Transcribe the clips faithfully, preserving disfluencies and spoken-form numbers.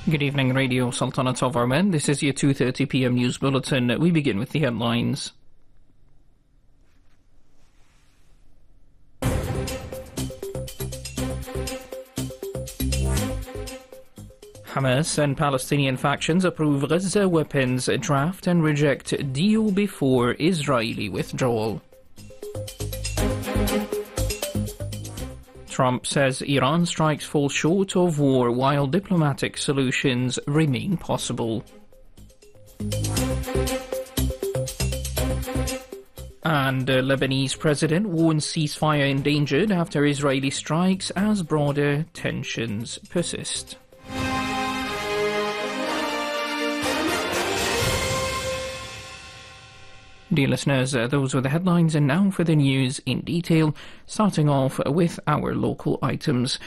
Good evening, Radio Sultanate of Oman. This is your two thirty p m news bulletin. We begin with the headlines. Hamas and Palestinian factions approve Gaza weapons draft and reject deal before Israeli withdrawal. Trump says Iran strikes fall short of war while diplomatic solutions remain possible. And uh, Lebanese president warns ceasefire endangered after Israeli strikes as broader tensions persist. Dear listeners, uh, those were the headlines, and now for the news in detail, starting off with our local items.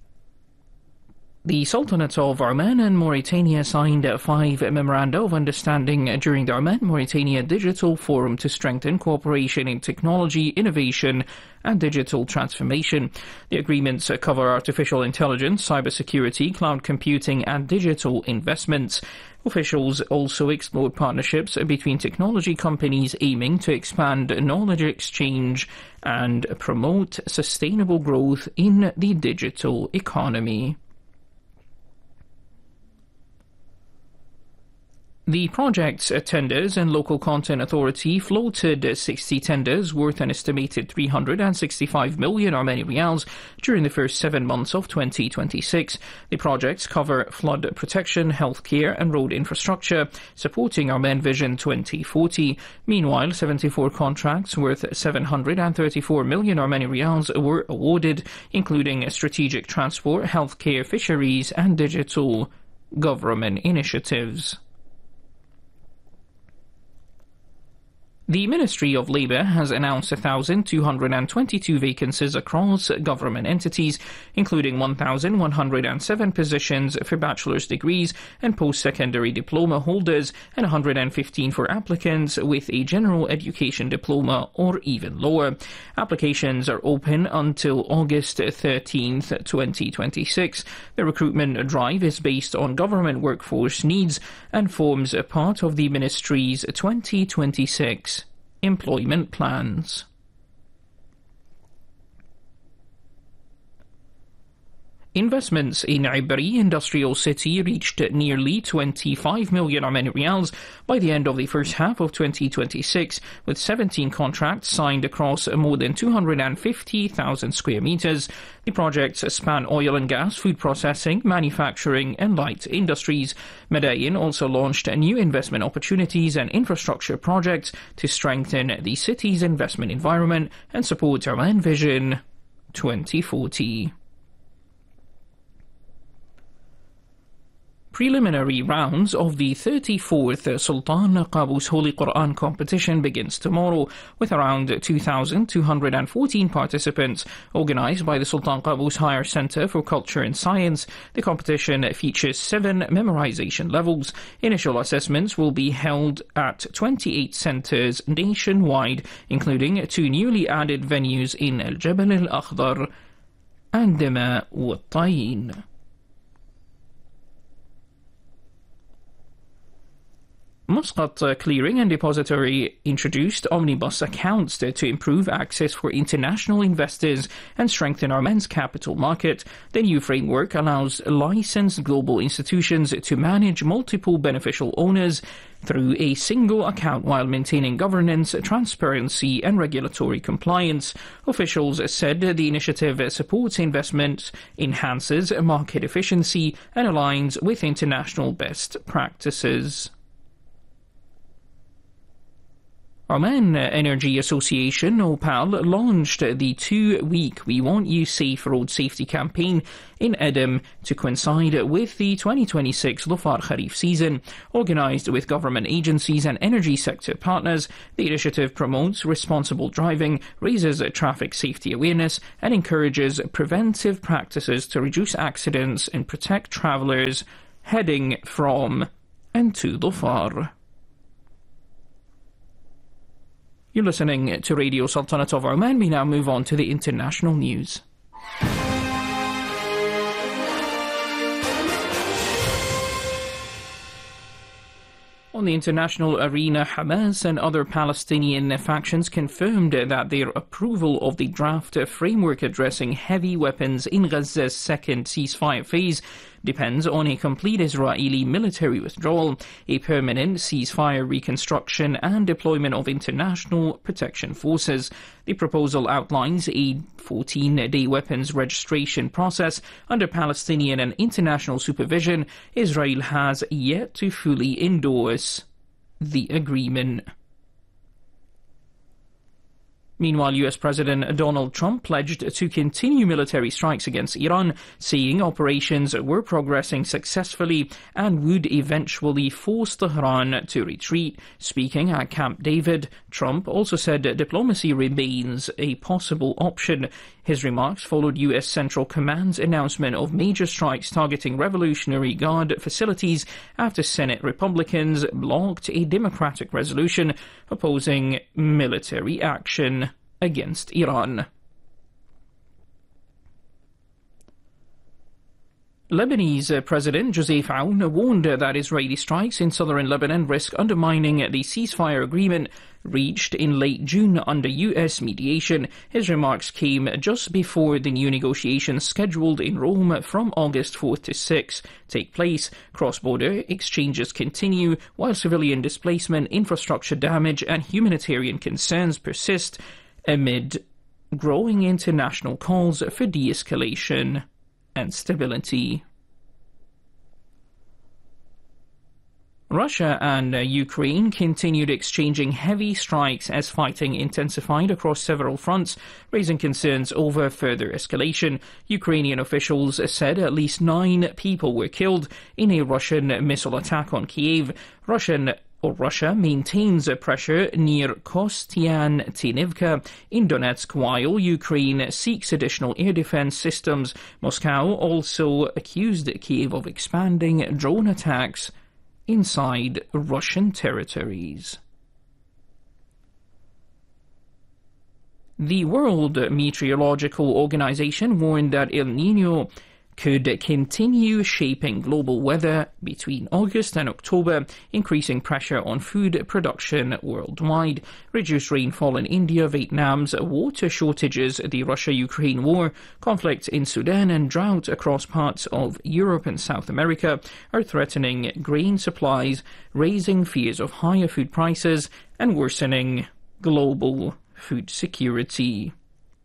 The Sultanate of Oman and Mauritania signed five memoranda of understanding during the Oman-Mauritania Digital Forum to strengthen cooperation in technology, innovation and digital transformation. The agreements cover artificial intelligence, cybersecurity, cloud computing and digital investments. Officials also explored partnerships between technology companies aiming to expand knowledge exchange and promote sustainable growth in the digital economy. The project's tenders and Local Content Authority floated sixty tenders worth an estimated three hundred sixty-five million Omani Riyals during the first seven months of twenty twenty-six. The projects cover flood protection, healthcare and road infrastructure, supporting Oman Vision twenty forty. Meanwhile, seventy-four contracts worth seven hundred thirty-four million Omani Riyals were awarded, including strategic transport, healthcare, fisheries and digital government initiatives. The Ministry of Labour has announced one thousand two hundred twenty-two vacancies across government entities, including one thousand one hundred seven positions for bachelor's degrees and post-secondary diploma holders and one hundred fifteen for applicants with a general education diploma or even lower. Applications are open until August thirteenth, twenty twenty-six. The recruitment drive is based on government workforce needs and forms a part of the Ministry's twenty twenty-six employment plans. Investments in Ibri Industrial City reached nearly twenty-five million Omani Riyals by the end of the first half of twenty twenty-six, with seventeen contracts signed across more than two hundred fifty thousand square meters. The projects span oil and gas, food processing, manufacturing and light industries. Madain also launched new investment opportunities and infrastructure projects to strengthen the city's investment environment and support Oman Vision twenty forty. Preliminary rounds of the thirty-fourth Sultan Qaboos Holy Quran competition begins tomorrow, with around two thousand two hundred fourteen participants. Organised by the Sultan Qaboos Higher Centre for Culture and Science, the competition features seven memorization levels. Initial assessments will be held at twenty-eight centres nationwide, including two newly added venues in Al Jabal Al Akhdar and Dima wa Tayin. Muscat Clearing and Depository introduced omnibus accounts to, to improve access for international investors and strengthen Oman's capital market. The new framework allows licensed global institutions to manage multiple beneficial owners through a single account while maintaining governance, transparency and regulatory compliance. Officials said the initiative supports investment, enhances market efficiency and aligns with international best practices. Oman Energy Association, OPAL, launched the two-week We Want You Safe Road Safety campaign in Edam to coincide with the twenty twenty-six Dhufar Kharif season. Organised with government agencies and energy sector partners, the initiative promotes responsible driving, raises traffic safety awareness and encourages preventive practices to reduce accidents and protect travellers heading from and to Dhufar. You're listening to Radio Sultanate of Oman. We now move on to the international news. On the international arena, Hamas and other Palestinian factions confirmed that their approval of the draft framework addressing heavy weapons in Gaza's second ceasefire phase depends on a complete Israeli military withdrawal, a permanent ceasefire reconstruction, and deployment of international protection forces. The proposal outlines a fourteen-day weapons registration process under Palestinian and international supervision. Israel has yet to fully endorse the agreement. Meanwhile, U S President Donald Trump pledged to continue military strikes against Iran, saying operations were progressing successfully and would eventually force Tehran to retreat. Speaking at Camp David, Trump also said diplomacy remains a possible option. His remarks followed U S Central Command's announcement of major strikes targeting Revolutionary Guard facilities after Senate Republicans blocked a Democratic resolution opposing military action against Iran. Lebanese President Joseph Aoun warned that Israeli strikes in southern Lebanon risk undermining the ceasefire agreement reached in late June under U S mediation. His remarks came just before the new negotiations scheduled in Rome from August fourth to sixth take place. Cross-border exchanges continue while civilian displacement, infrastructure damage, and humanitarian concerns persist amid growing international calls for de-escalation and stability. Russia and uh, Ukraine continued exchanging heavy strikes as fighting intensified across several fronts, raising concerns over further escalation. Ukrainian officials said at least nine people were killed in a Russian missile attack on Kiev. Russian or Russia maintains pressure near Kostiantynivka in Donetsk, while Ukraine seeks additional air defense systems. Moscow also accused Kiev of expanding drone attacks inside Russian territories. The World Meteorological Organization warned that El Niño could continue shaping global weather between August and October, increasing pressure on food production worldwide. Reduced rainfall in India, Vietnam's water shortages, the Russia-Ukraine war, conflict in Sudan, and drought across parts of Europe and South America are threatening grain supplies, raising fears of higher food prices and worsening global food security.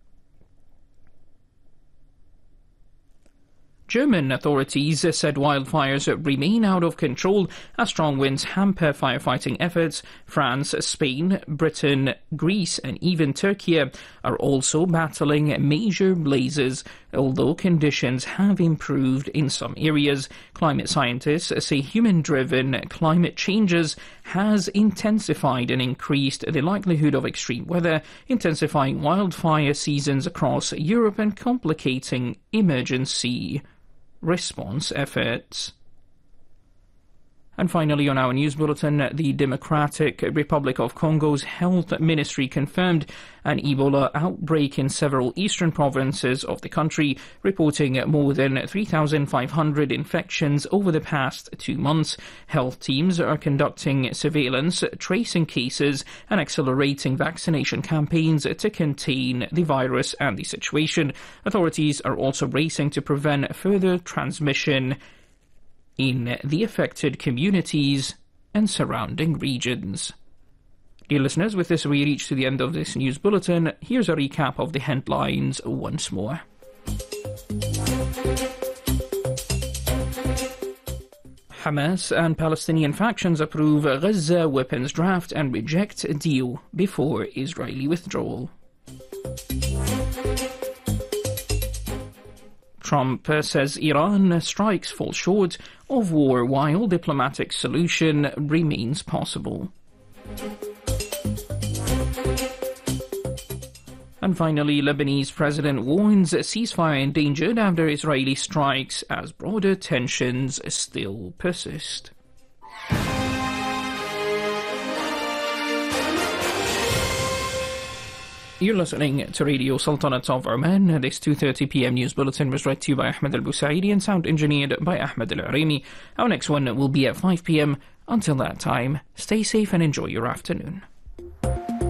German authorities said wildfires remain out of control as strong winds hamper firefighting efforts. France, Spain, Britain, Greece, and even Turkey are also battling major blazes, although conditions have improved in some areas. Climate scientists say human-driven climate changes has intensified and increased the likelihood of extreme weather, intensifying wildfire seasons across Europe and complicating emergency response efforts. And finally, on our news bulletin, the Democratic Republic of Congo's health ministry confirmed an Ebola outbreak in several eastern provinces of the country, reporting more than three thousand five hundred infections over the past two months. Health teams are conducting surveillance, tracing cases, and accelerating vaccination campaigns to contain the virus and the situation. Authorities are also racing to prevent further transmission in the affected communities and surrounding regions. Dear listeners, with this we reach to the end of this news bulletin. Here's a recap of the headlines once more. Hamas and Palestinian factions approve Gaza weapons draft and reject deal before Israeli withdrawal. Trump says Iran strikes fall short of war while diplomatic solution remains possible. And finally, Lebanese president warns ceasefire endangered after Israeli strikes as broader tensions still persist. You're listening to Radio Sultanate of Oman. This two thirty p m news bulletin was read to you by Ahmed Al-Busaidi and sound engineered by Ahmed Al-Arimi. Our next one will be at five p m Until that time, stay safe and enjoy your afternoon.